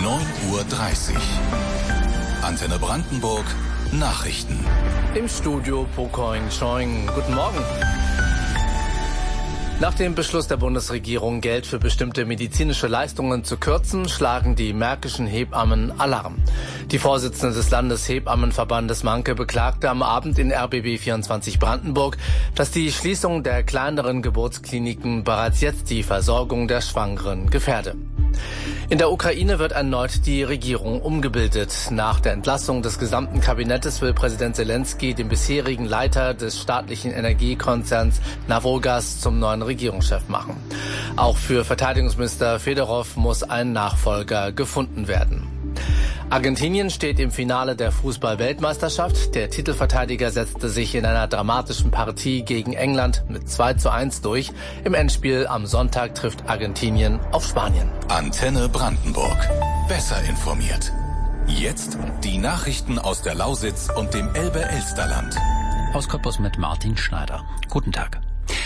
9:30 Uhr. Antenne Brandenburg, Nachrichten. Im Studio Pocoing Choing. Guten Morgen. Nach dem Beschluss der Bundesregierung, Geld für bestimmte medizinische Leistungen zu kürzen, schlagen die märkischen Hebammen Alarm. Die Vorsitzende des Landeshebammenverbandes Manke beklagte am Abend in RBB 24 Brandenburg, dass die Schließung der kleineren Geburtskliniken bereits jetzt die Versorgung der Schwangeren gefährde. In der Ukraine wird erneut die Regierung umgebildet. Nach der Entlassung des gesamten Kabinettes will Präsident Zelensky den bisherigen Leiter des staatlichen Energiekonzerns Nawogas zum neuen Regierungschef machen. Auch für Verteidigungsminister Fedorov muss ein Nachfolger gefunden werden. Argentinien steht im Finale der Fußball-Weltmeisterschaft. Der Titelverteidiger setzte sich in einer dramatischen Partie gegen England mit 2:1 durch. Im Endspiel am Sonntag trifft Argentinien auf Spanien. Antenne Brandenburg. Besser informiert. Jetzt die Nachrichten aus der Lausitz und dem Elbe-Elsterland. Aus Cottbus mit Martin Schneider. Guten Tag.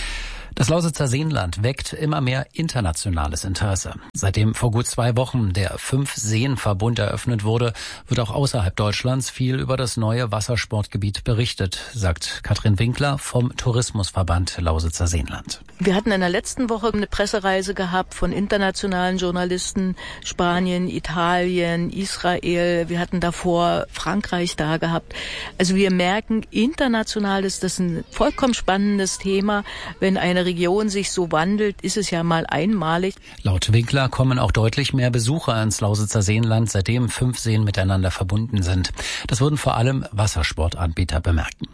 Das Lausitzer Seenland weckt immer mehr internationales Interesse. Seitdem vor gut 2 Wochen der 5-Seen-Verbund eröffnet wurde, wird auch außerhalb Deutschlands viel über das neue Wassersportgebiet berichtet, sagt Katrin Winkler vom Tourismusverband Lausitzer Seenland. Wir hatten in der letzten Woche eine Pressereise gehabt von internationalen Journalisten, Spanien, Italien, Israel. Wir hatten davor Frankreich da gehabt. Also wir merken, international ist das ein vollkommen spannendes Thema. Wenn eine Region sich so wandelt, ist es ja mal einmalig. Laut Winkler kommen auch deutlich mehr Besucher ins Lausitzer Seenland, seitdem 5 Seen miteinander verbunden sind. Das würden vor allem Wassersportanbieter bemerken.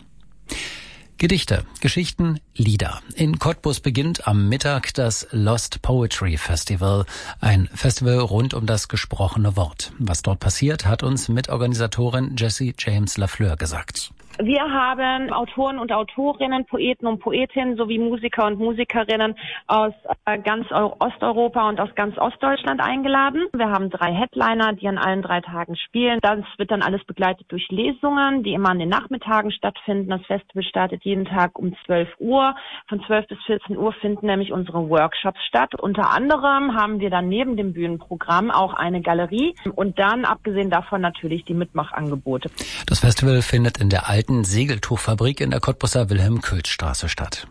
Gedichte, Geschichten, Lieder. In Cottbus beginnt am Mittag das Lost Poetry Festival, ein Festival rund um das gesprochene Wort. Was dort passiert, hat uns Mitorganisatorin Jessie James Lafleur gesagt. Wir haben Autoren und Autorinnen, Poeten und Poetinnen sowie Musiker und Musikerinnen aus ganz Osteuropa und aus ganz Ostdeutschland eingeladen. Wir haben 3 Headliner, die an allen 3 Tagen spielen. Das wird dann alles begleitet durch Lesungen, die immer an den Nachmittagen stattfinden. Das Festival startet jeden Tag um 12 Uhr. Von 12 bis 14 Uhr finden nämlich unsere Workshops statt. Unter anderem haben wir dann neben dem Bühnenprogramm auch eine Galerie und dann, abgesehen davon, natürlich die Mitmachangebote. Das Festival findet in der alten Segeltuchfabrik in der Cottbuser Wilhelm-Külz-Straße statt.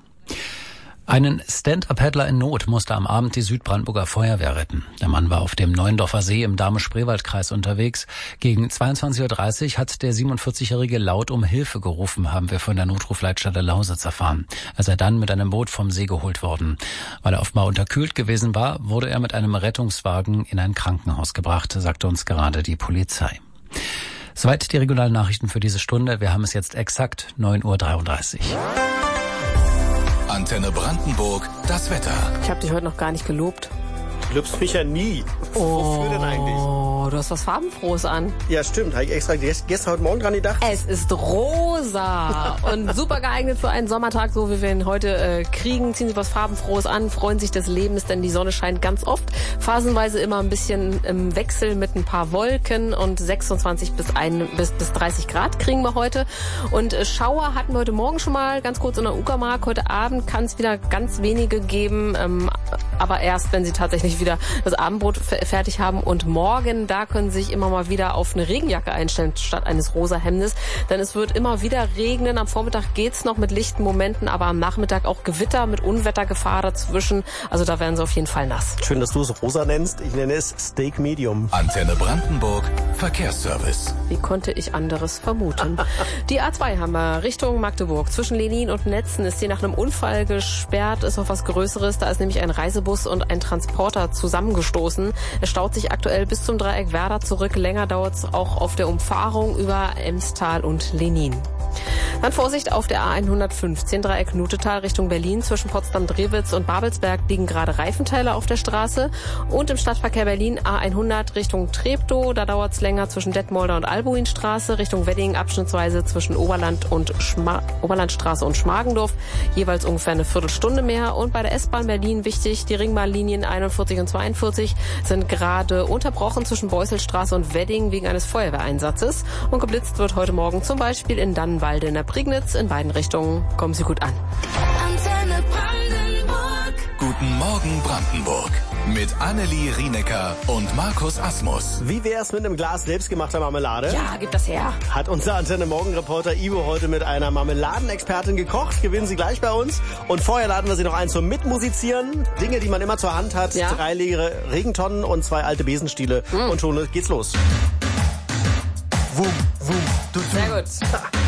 Einen Stand-Up-Paddler in Not musste am Abend die Südbrandenburger Feuerwehr retten. Der Mann war auf dem Neuendorfer See im Dahme-Spreewald-Kreis unterwegs. Gegen 22:30 Uhr hat der 47-Jährige laut um Hilfe gerufen, haben wir von der Notrufleitstelle Lausitz erfahren. Er sei dann mit einem Boot vom See geholt worden. Weil er offenbar unterkühlt gewesen war, wurde er mit einem Rettungswagen in ein Krankenhaus gebracht, sagte uns gerade die Polizei. Soweit die regionalen Nachrichten für diese Stunde. Wir haben es jetzt exakt 9:33 Uhr. Antenne Brandenburg, das Wetter. Ich habe dich heute noch gar nicht gelobt. Du lobst mich ja nie. Wofür denn eigentlich? Oh, du hast was Farbenfrohes an. Ja, stimmt. Habe ich extra gestern heute Morgen dran gedacht. Es ist rosa und super geeignet für einen Sommertag, so wie wir ihn heute kriegen. Ziehen Sie was Farbenfrohes an, freuen sich des Lebens, denn die Sonne scheint ganz oft. Phasenweise immer ein bisschen im Wechsel mit ein paar Wolken und 26 bis 30 Grad kriegen wir heute. Und Schauer hatten wir heute Morgen schon mal ganz kurz in der Uckermark. Heute Abend kann es wieder ganz wenige geben, aber erst, wenn Sie tatsächlich wieder das Abendbrot fertig haben. Und morgen, da können Sie sich immer mal wieder auf eine Regenjacke einstellen statt eines rosa Hemdes, denn es wird immer wieder regnen. Am Vormittag geht's noch mit lichten Momenten, aber am Nachmittag auch Gewitter mit Unwettergefahr dazwischen. Also da werden Sie auf jeden Fall nass. Schön, dass du es rosa nennst. Ich nenne es Steak Medium. Antenne Brandenburg, Verkehrsservice. Wie konnte ich anderes vermuten? Die A2 haben wir Richtung Magdeburg. Zwischen Lenin und Netzen ist sie nach einem Unfall gesperrt. Ist noch was Größeres. Da ist nämlich ein Reisebus und ein Transporter zusammengestoßen. Es staut sich aktuell bis zum Dreieck Werder zurück. Länger dauert es auch auf der Umfahrung über Emstal und Lenin. Dann Vorsicht auf der A115 Dreieck Nutetal Richtung Berlin. Zwischen Potsdam-Drewitz und Babelsberg liegen gerade Reifenteile auf der Straße. Und im Stadtverkehr Berlin A100 Richtung Treptow. Da dauert es länger zwischen Detmolder und Albuinstraße. Richtung Wedding abschnittsweise zwischen Oberlandstraße und Schmargendorf. Jeweils ungefähr eine Viertelstunde mehr. Und bei der S-Bahn Berlin wichtig, die Ringbahnlinien 41 und 42 sind gerade unterbrochen zwischen Beusselstraße und Wedding wegen eines Feuerwehreinsatzes. Und geblitzt wird heute Morgen zum Beispiel in Dannenwalde in der Prignitz. In beiden Richtungen kommen Sie gut an. Guten Morgen Brandenburg. Mit Annelie Rienecker und Markus Asmus. Wie wär's mit einem Glas selbstgemachter Marmelade? Ja, gib das her. Hat unser Antenne-Morgen-Reporter Ivo heute mit einer Marmeladenexpertin gekocht. Gewinnen Sie gleich bei uns. Und vorher laden wir Sie noch ein zum Mitmusizieren. Dinge, die man immer zur Hand hat. Ja. 3 leere Regentonnen und 2 alte Besenstiele. Und schon geht's los. Wum, wum, Sehr gut.